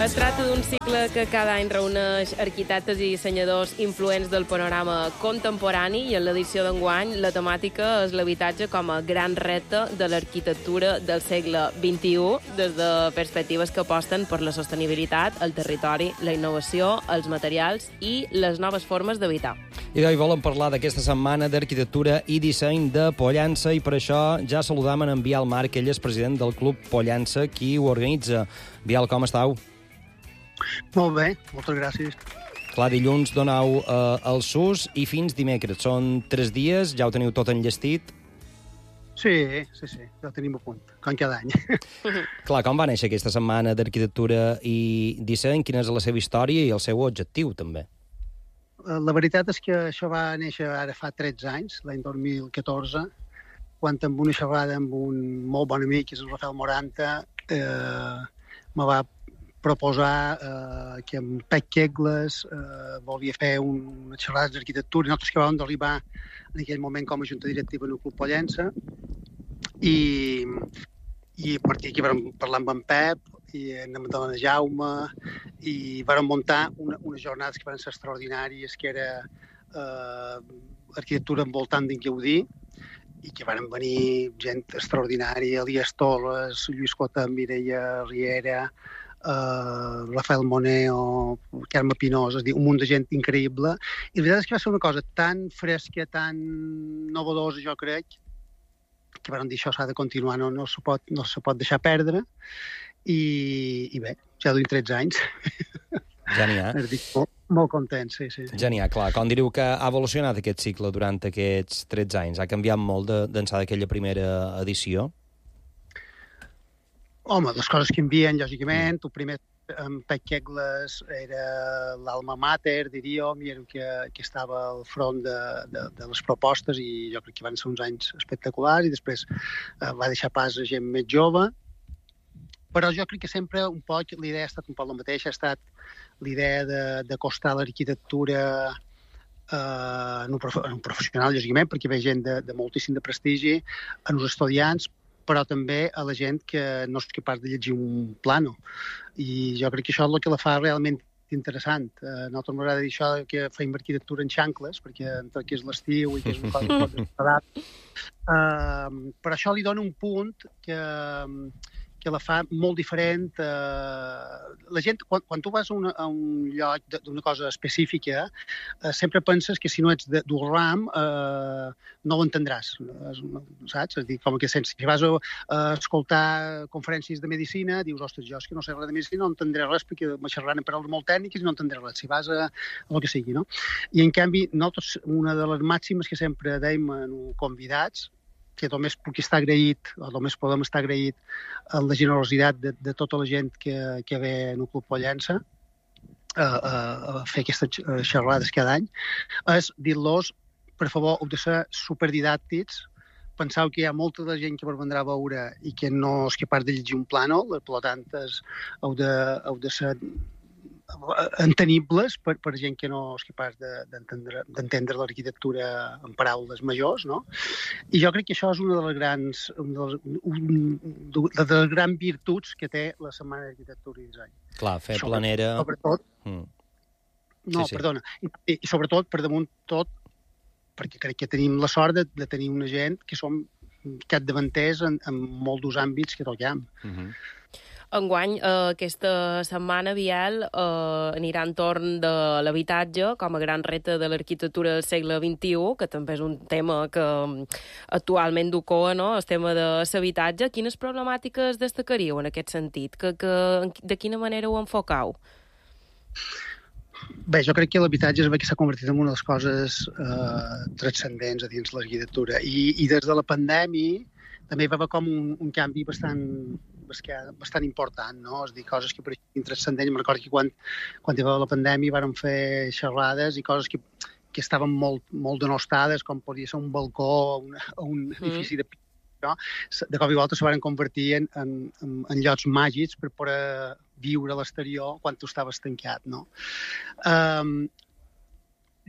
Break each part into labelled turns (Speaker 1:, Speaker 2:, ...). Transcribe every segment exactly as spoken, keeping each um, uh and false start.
Speaker 1: Es tracta d'un cicle que cada any reuneix arquitectes i dissenyadors influents del panorama contemporani i en l'edició d'enguany la temàtica és l'habitatge com a gran repte de l'arquitectura del segle vint-i-u des de perspectives que aposten per la sostenibilitat, el territori, la innovació, els materials i les noves formes d'habitar.
Speaker 2: I d'avui volem parlar d'aquesta setmana d'arquitectura i disseny de Pollença i per això ja saludam en Biel Marc, ell és president del Club Pollença, qui ho organitza. Biel, com estàu?
Speaker 3: Molt bé, moltes gràcies.
Speaker 2: Clar, dilluns donau eh, el S U S i fins dimecres. Són tres dies, ja ho teniu tot enllestit?
Speaker 3: Sí, sí, sí, ja ho tenim a punt, com cada any.
Speaker 2: Clar, com va néixer aquesta setmana d'arquitectura i disseny? Quina és la seva història i el seu objectiu, també?
Speaker 3: La veritat és que això va néixer ara fa tretze anys, l'any dos mil catorze, quan amb una xerrada amb un molt bon amic, que és el Rafael Moranta, eh, me va proposar eh, que amb Pec Kegles eh, volia fer un, una xerrada d'arquitectura. Nosaltres que vam arribar en aquell moment com a junta directiva en el Club Pollença i, i a partir d'aquí vam parlar amb en Pep i amb en Jaume i vam muntar una, unes jornades que van ser extraordinàries, que era eh, arquitectura envoltant d'en Gaudí, i que van venir gent extraordinària, Elias Torres, Lluís Cota, Mireia Riera, Uh, Rafael Moneo, Carme Pinós, és a dir, un munt de gent increïble. I la veritat és que va ser una cosa tan fresca, tan novedosa, jo crec, que van dir això s'ha de continuar, no, no, se pot, no se pot deixar perdre. I, i bé, ja duim tretze anys.
Speaker 2: Ja n'hi ha.
Speaker 3: Molt, molt content, sí, sí.
Speaker 2: Ja n'hi ha, clar. Com diríeu que ha evolucionat aquest cicle durant aquests tretze anys? Ha canviat molt d'ençà d'aquella primera edició?
Speaker 3: Home, les coses canvien, lògicament. El primer, en Pec Kegles, era l'alma mater, diríem, i era el que, que estava al front de, de, de les propostes, i jo crec que van ser uns anys espectaculars, i després eh, va deixar pas a gent més jove. Però jo crec que sempre un poc l'idea ha estat un poc la mateixa, ha estat l'idea d'acostar l'arquitectura eh, en, un prof, en un professional, lògicament, perquè hi ha gent de, de moltíssim de prestigi, en els estudiants, però també a la gent que no és capaç de llegir un plano. I jo crec que això és el que la fa realment interessant. A nosaltres m'agrada dir això que feim arquitectura en xancles, perquè entre que és l'estiu i que és una cosa que pot adaptar. Uh, però això li dona un punt que, que la fa molt diferent. Uh, la gent, quan, quan tu vas a, una, a un lloc d'una cosa específica, uh, sempre penses que si no ets de, del ram uh, no l'entendràs, saps? És a dir, com que sense, si vas a, a escoltar conferències de medicina, dius, ostres, jo és que no sé res de medicina, no entendré res perquè me xerraran en paraules molt tècniques i no entendré res. Si vas a, a el que sigui, no? I en canvi, nosaltres, una de les màximes que sempre deim en convidats, que només puc estar agraït, o només podem estar agraït a la generositat de, de tota la gent que, que ve en el Club Pollença a, a, a fer aquestes xerrades cada any, és dir-los, per favor, heu de ser superdidàctics. Penseu que hi ha molta de gent que vos vendrà a veure i que no és capaç de llegir un plànol, per tant, heu de, heu de ser entenibles per, per gent que no és capaç d'entendre de, d'entendre l'arquitectura en paraules majors, no? I jo crec que això és una de les grans, una de les, un, de les grans virtuts que té la Setmana d'Arquitectura i Disseny.
Speaker 2: Clar, fer sobre, planera...
Speaker 3: Sobretot...
Speaker 2: Mm.
Speaker 3: No, sí, sí. Perdona. I, I sobretot, per damunt tot, perquè crec que tenim la sort de, de tenir una gent que som capdavanters en, en molts àmbits que toquem.
Speaker 2: Mm-hmm.
Speaker 1: Enguany, eh, aquesta setmana, Biel, eh, anirà entorn de l'habitatge com a gran repte de l'arquitectura del segle vint-i-u, que també és un tema que actualment ducoa, no?, el tema de l'habitatge. Quines problemàtiques destacaríeu en aquest sentit? Que, que, de quina manera ho enfocau?
Speaker 3: Bé, jo crec que l'habitatge és que s'ha convertit en una de les coses eh, transcendents a dins l'arquitectura. I, I des de la pandèmia també va haver com un, un canvi bastant, bastant important, no? És a dir, coses que pareixien transcendents. Em recordo que quan, quan hi va haver la pandèmia vàrem fer xerrades i coses que, que estaven molt, molt denostades, com podia ser un balcó o un, un mm. edifici de no? De cop i volta se van convertir en, en, en llocs màgics per poder viure a l'exterior quan tu estaves tancat, no? Um,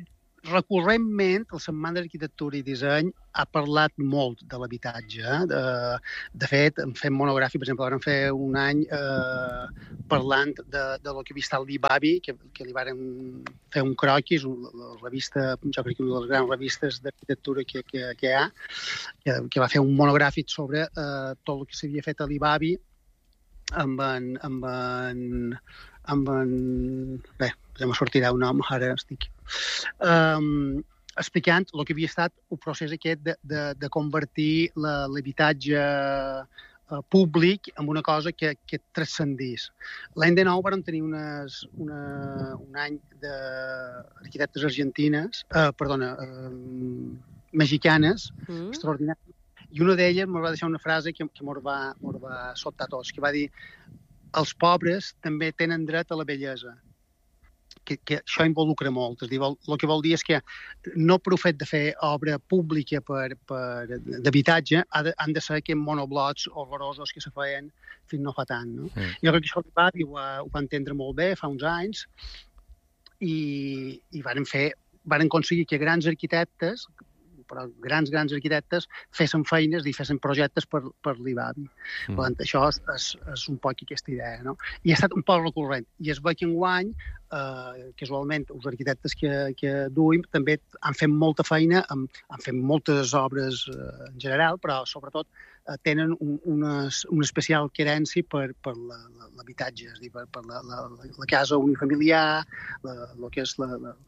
Speaker 3: recurrentment, la Setmana d'Arquitectura i Disseny ha parlat molt de l'habitatge. De, de fet, en fem monogràfic, per exemple, vam fer un any eh, parlant de, de lo que havia estat l'Ibabi, que, que li varen fer un croquis, la revista, jo crec que una de les grans revistes d'arquitectura que, que, que hi ha, que, que va fer un monogràfic sobre eh, tot el que s'havia fet a l'Ibabi amb en... Amb en, amb en bé, ja me sortirà un nom, ara estic... Um, explicant el que havia estat el procés aquest de, de, de convertir l'habitatge uh, públic en una cosa que, que transcendís. L'any de nou vam tenir unes, una, un any d'arquitectes argentines, uh, perdona, uh, mexicanes, mm. extraordinàries, i una d'elles ens va deixar una frase que, que ens va, va sobtar tots, que va dir: els pobres també tenen dret a la bellesa. Que, que això involucra molt. És dir, vol, el que vol dir és que no per fet de fer obra pública per, per, d'habitatge ha de, han de ser aquests monoblocs horrorosos que se feien fins no fa tant. No? Mm. Jo crec que això l'Ibabi ho, ho va entendre molt bé fa uns anys i, i varen fer, varen aconseguir que grans arquitectes, però grans, grans arquitectes fessin feines i fessin projectes per, per l'Ibabi. Mm. Per tant, això és, és, és un poc aquesta idea, no? I ha estat un poc recurrent. I es veu que enguany, eh, casualment, els arquitectes que, que duim també han fet molta feina, han, han fet moltes obres eh, en general, però sobretot eh, tenen un, unes, una especial querència per, per l'habitatge, és a dir, per, per la, la, la casa unifamiliar, el que és la, la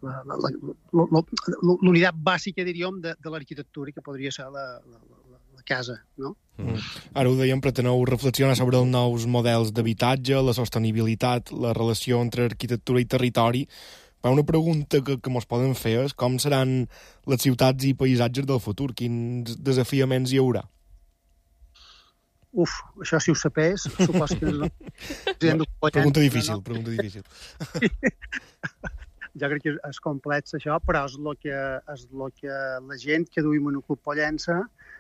Speaker 3: l'unitat bàsica, diríem, de, de l'arquitectura, que podria ser la, la, la casa, no?
Speaker 4: Mm. Ara ho dèiem, preteneu reflexionar sobre els nous models d'habitatge, la sostenibilitat, la relació entre arquitectura i territori. Però una pregunta que, que mos poden fer és com seran les ciutats i paisatges del futur? Quins desafiaments hi haurà?
Speaker 3: Uf, això si ho sapés, supos que... No.
Speaker 4: Pregunta difícil, no? pregunta difícil.
Speaker 3: Jo crec que és complex això, però és el que, és el que la gent que duim en el Club Pollença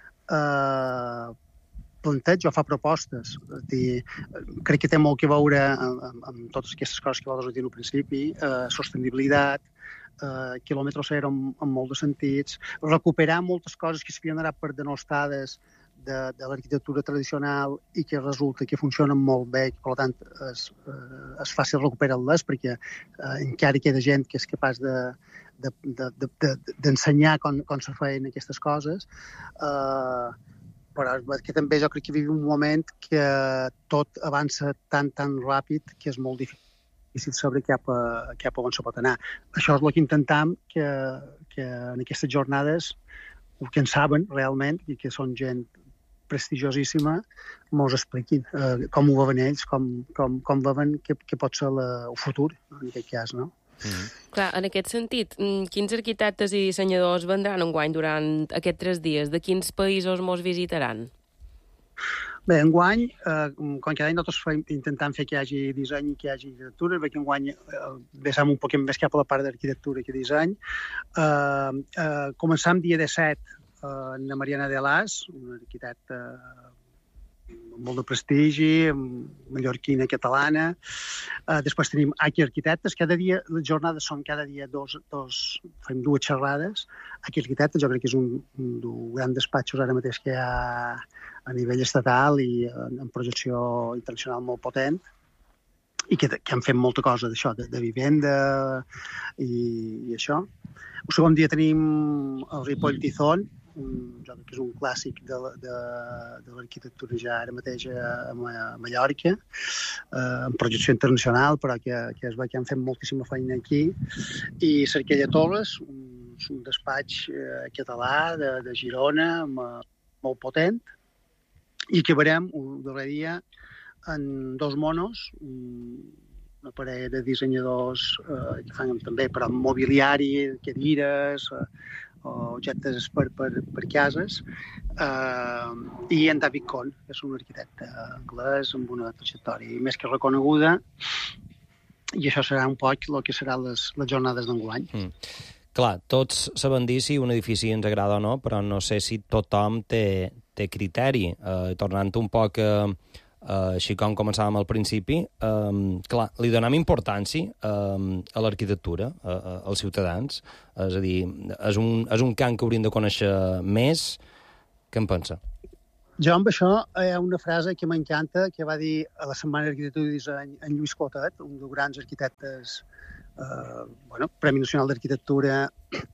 Speaker 3: eh, planteja o fa propostes. És dir, crec que té molt que veure amb, amb, amb totes aquestes coses que vosaltres heu dit al principi, eh, sostenibilitat, eh, quilòmetre zero en, en molts sentits, recuperar moltes coses que s'havien anat per denostades de, de l'arquitectura tradicional i que resulta que funcionen molt bé i que, per tant, és, és fàcil recuperar-les perquè eh, encara queda gent que és capaç de, de, de, de, de, d'ensenyar com, com se feien aquestes coses. Eh, però que també jo crec que vivim un moment que tot avança tan, tan ràpid que és molt difícil saber cap a, cap a on se pot anar. Això és el que intentem que, que en aquestes jornades el que en saben realment i que són gent prestigiosíssima, mos expliquin eh, com ho veuen ells, com, com, com veuen que, que pot ser la, el futur, en aquest cas, no?
Speaker 1: Mm-hmm. Clar, en aquest sentit, quins arquitectes i dissenyadors vendran enguany durant aquests tres dies? De quins països mos visitaran?
Speaker 3: Bé, enguany, eh, com cada any nosaltres fem, intentem fer que hi hagi disseny i que hi hagi arquitectura, perquè enguany eh, vessam un poc més cap a la part d'arquitectura que disseny. Eh, eh, començam dia disset Uh, Anna Mariana de Las, una arquitecta amb molt de prestigi, mallorquina catalana. Uh, després tenim Aki Arquitectes. Cada dia, les jornades són cada dia dos, dos fem dues xerrades. Aki Arquitectes, jo crec que és un, un dels grans despatxos ara mateix que hi ha a nivell estatal i en, en projecció internacional molt potent i que, que han fet molta cosa d'això, de, de vivenda i, i això. El segon dia tenim el Ripoll Tizón, un, jo crec que és un clàssic de, de, de l'arquitectura ja ara mateix a, a Mallorca, eh, en projecció internacional, però que, que es veu que han fet moltíssima feina aquí. I Cerquella Torres, un, un despatx eh, català de, de Girona, amb, molt potent, i que veurem un darrer dia en dos monos, una parella de dissenyadors eh, que fan també per mobiliari, cadires, eh, objectes per, per, per cases, eh, i en David Kohn, que és un arquitecte anglès amb una trajectòria més que reconeguda, i això serà un poc el que seran les, les jornades d'enguany. Mm.
Speaker 2: Clar, tots saben dir si un edifici ens agrada o no, però no sé si tothom té, té criteri. Eh, tornant un poc a, Uh, així com començàvem al principi, um, clar, li donem importància um, a l'arquitectura, a, a, als ciutadans. És a dir, és un, és un camp que hauríem de conèixer més. Què en pensa?
Speaker 3: Jo amb això hi ha una frase que m'encanta, que va dir a la Setmana d'Arquitectura i Disseny en Lluís Clotet, un dels grans arquitectes, eh, bueno, Premi Nacional d'Arquitectura,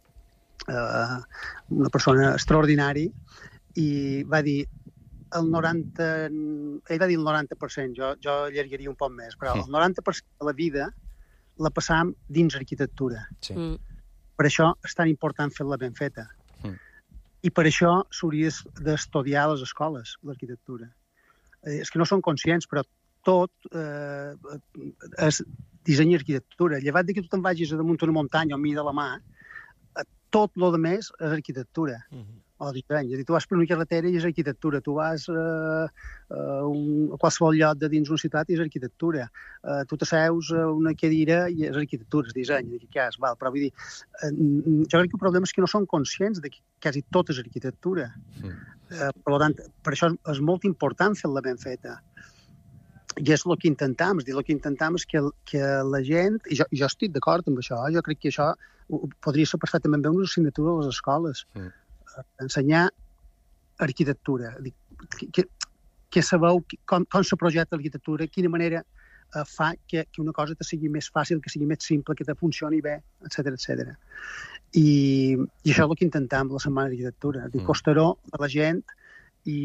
Speaker 3: eh, una persona extraordinària, i va dir el noranta... Ell va dir el noranta per cent, jo, jo allargaria un poc més, però el noranta per cent de la vida la passam dins arquitectura.
Speaker 2: Sí.
Speaker 1: Mm.
Speaker 3: Per això és tan important fer-la ben feta.
Speaker 2: Mm.
Speaker 3: I per això s'hauria d'estudiar a les escoles, l'arquitectura. Eh, és que no són conscients, però tot eh, és disseny i arquitectura. Llevat que tu te'n vagis a damunt una muntanya o mi de la mà, eh, tot el que més és arquitectura. Mm-hmm. O disseny. És a dir, tu vas per una carretera i és arquitectura. Tu vas eh, a, un, a qualsevol lloc de dins una ciutat i és arquitectura. Eh, tu t'asseus a una cadira i és arquitectura, és disseny. En aquest cas, val. Però vull dir, eh, jo crec que el problema és que no són conscients de que quasi tot és arquitectura. Mm. Eh, per tant, per això és molt important fer-la ben feta. I és el que intentam, és dir, el que intentam és que, que la gent, i jo, jo estic d'acord amb això, jo crec que això podria ser perfectament bé una assignatura a les escoles. Mm. Ensenyar arquitectura, que, que, que sabeu com, com se projecta l'arquitectura, quina manera eh, fa que, que una cosa te sigui més fàcil, que sigui més simple, que te funcioni bé, etcètera, etcètera. I, I això és el que intentem la Setmana d'Arquitectura, mm. costar-ho a la gent. I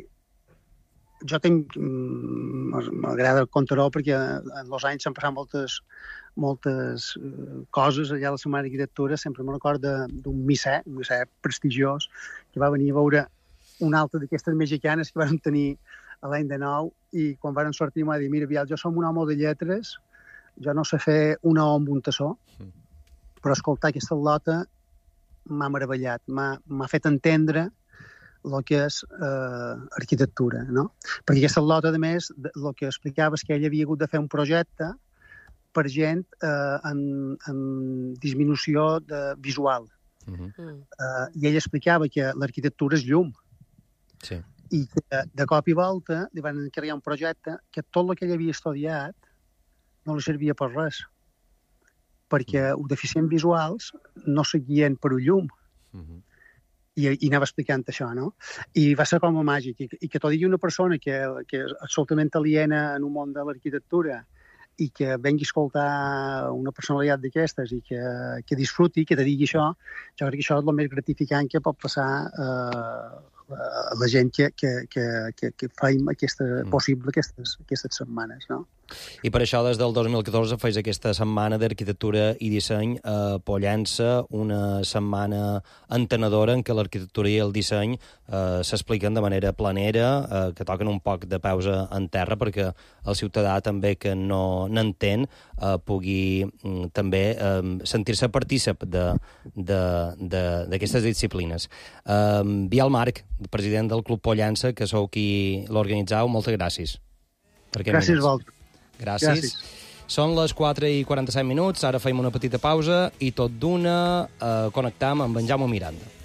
Speaker 3: jo tinc... m'agrada contar-ho perquè en els anys s'han passat moltes moltes uh, coses allà a la Setmana d'Arquitectura. Sempre me'n recordo d'un missè, un missè prestigiós, que va venir a veure una altra d'aquestes mexicanes que van tenir l'any de nou, i quan van sortir m'ha dit, mira, Biel, jo som un home de lletres, jo no sé fer una O amb un tassó, però escoltar aquesta lota m'ha meravellat, m'ha fet entendre el que és eh, arquitectura, no? Perquè aquesta lota, a més, el que explicava és que ell havia hagut de fer un projecte per gent eh, en, en disminució de visual. Uh-huh. eh, I ell explicava que l'arquitectura és llum.
Speaker 2: Sí.
Speaker 3: I que de cop i volta li van encarregar un projecte que tot el que ell havia estudiat no li servia per res. Perquè uh-huh. els deficients visuals no seguien per un llum. Uh-huh. I, i anava explicant això, no? I va ser com a màgic. I, i que t'ho digui una persona que, que és absolutament aliena en un món de l'arquitectura i que vengui a escoltar una personalitat d'aquestes i que, que disfruti, que te digui això, jo crec que això és el més gratificant que pot passar eh, a la gent que, que, que, que, que faim aquesta, mm. possible aquestes, aquestes setmanes, no?
Speaker 2: I per això, des del dos mil catorze, feis aquesta setmana d'arquitectura i disseny a Pollença, una setmana entenedora en què l'arquitectura i el disseny eh, s'expliquen de manera planera, eh, que toquen un poc de pausa en terra perquè el ciutadà també que no n'entén eh, pugui mm, també eh, sentir-se partícip d'aquestes disciplines. Eh, Biel March, president del Club Pollença, que sou qui l'organitzau, moltes gràcies.
Speaker 3: Gràcies a vosaltres.
Speaker 2: Gràcies. Gràcies. Són les quatre i quaranta-set minuts, ara fem una petita pausa i tot d'una eh, connectam amb en Jaume Miranda.